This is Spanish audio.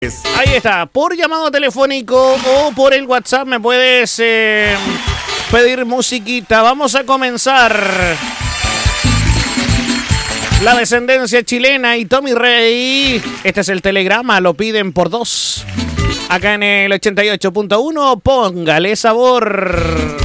Ahí está, por llamado telefónico o por el WhatsApp me puedes pedir musiquita. Vamos a comenzar. La descendencia chilena y Tommy Rey. Este es el telegrama, lo piden por 2. Acá en el 88.1, póngale sabor.